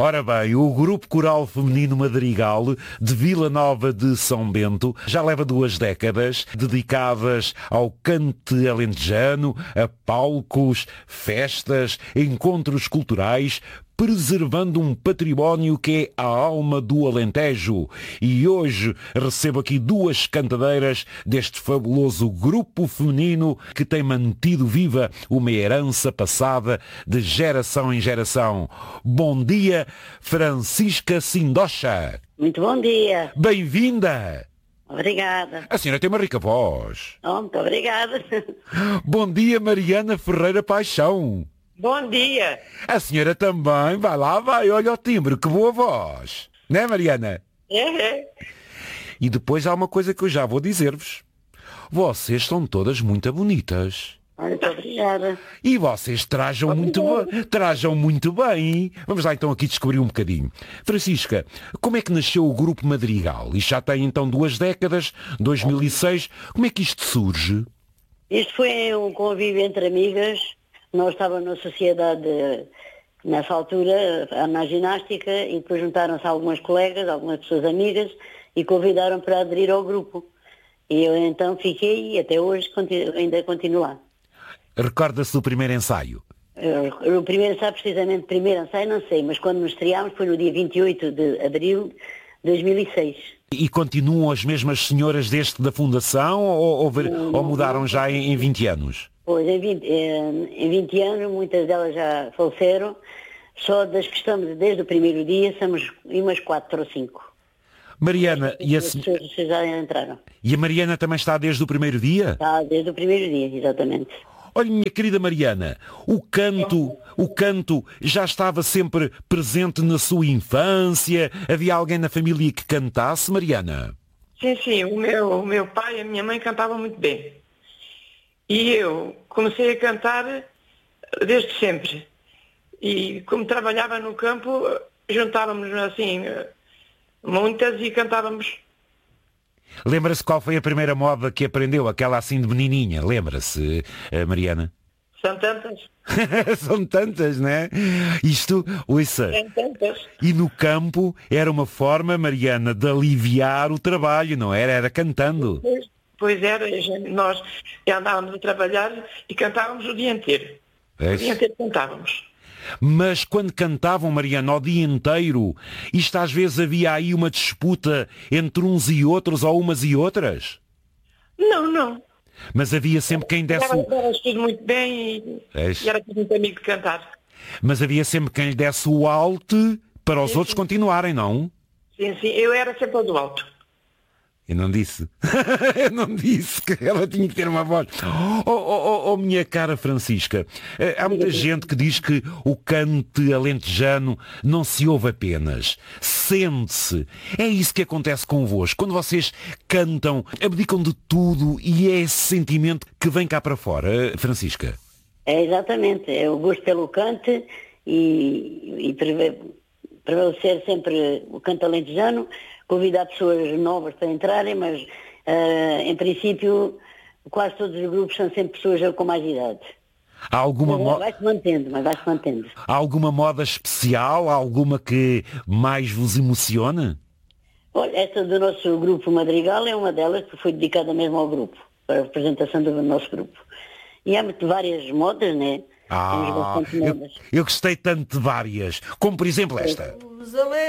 Ora bem, o Grupo Coral Feminino Madrigal de Vila Nova de São Bento já leva 2 décadas dedicadas ao cante alentejano, a palcos, festas, encontros culturais, preservando um património que é a alma do Alentejo. E hoje recebo aqui 2 cantadeiras deste fabuloso grupo feminino que tem mantido viva uma herança passada de geração em geração. Bom dia, Francisca Sindocha. Muito bom dia. Bem-vinda. Obrigada. A senhora tem uma rica voz. Oh, muito obrigada. Bom dia, Mariana Ferreira Paixão. Bom dia. A senhora também, vai lá, vai, olha o timbre, que boa voz. Não é, Mariana? É. E depois há uma coisa que eu já vou dizer-vos. Vocês são todas muito bonitas. Muito obrigada. E vocês trajam muito bem. Vamos lá então aqui descobrir um bocadinho. Francisca, como é que nasceu o Grupo Madrigal? Isto já tem então 2 décadas, 2006. Como é que isto surge? Isto foi um convívio entre amigas. Nós estávamos na sociedade, nessa altura, na ginástica, e depois juntaram-se algumas colegas, algumas pessoas amigas, e convidaram para aderir ao grupo. E eu então fiquei, e até hoje ainda continuo lá. Recorda-se do primeiro ensaio? O primeiro ensaio, precisamente, primeiro ensaio, não sei, mas quando nos estreámos foi no dia 28 de abril de 2006. E continuam as mesmas senhoras desde da fundação ou mudaram já em 20 anos? Pois, em 20 anos, muitas delas já faleceram. Só das que estamos desde o primeiro dia, somos umas 4 ou 5. Mariana, Vocês já entraram. E a Mariana também está desde o primeiro dia? Está desde o primeiro dia, exatamente. Olha, minha querida Mariana, o canto já estava sempre presente na sua infância? Havia alguém na família que cantasse, Mariana? Sim, o meu pai e a minha mãe cantavam muito bem. E eu comecei a cantar desde sempre. E como trabalhava no campo, juntávamos assim muitas e cantávamos. Lembra-se qual foi a primeira moda que aprendeu? Aquela assim de menininha, lembra-se, Mariana? São tantas. São tantas, não é? Isto, ouça, São tantas. e no campo era uma forma, Mariana, de aliviar o trabalho, não era? Era cantando. Pois era, nós andávamos a trabalhar e cantávamos o dia inteiro. O dia inteiro cantávamos. Mas quando cantavam, Mariana, o dia inteiro, isto às vezes havia aí uma disputa entre uns e outros ou umas e outras? Não. Mas havia sempre quem desse... Era tudo muito bem e era tudo muito amigo de cantar. Mas havia sempre quem lhe desse o alto para os outros continuarem, não? Sim, eu era sempre a do alto. Eu não disse. Eu não disse que ela tinha que ter uma voz. Minha cara Francisca, há muita gente que diz que o cante alentejano não se ouve apenas, sente-se. É isso que acontece convosco. Quando vocês cantam, abdicam de tudo e é esse sentimento que vem cá para fora, Francisca. É exatamente. É o gosto pelo cante e prevalecer sempre o canto alentejano, convidar pessoas novas para entrarem, mas em princípio quase todos os grupos são sempre pessoas com mais idade. Há alguma vai-se mantendo. Há alguma moda especial? Há alguma que mais vos emociona? Olha, esta do nosso grupo Madrigal é uma delas que foi dedicada mesmo ao grupo, para a representação do nosso grupo. E há várias modas, né? Temos bastante modas. Eu gostei tanto de várias, como por exemplo esta.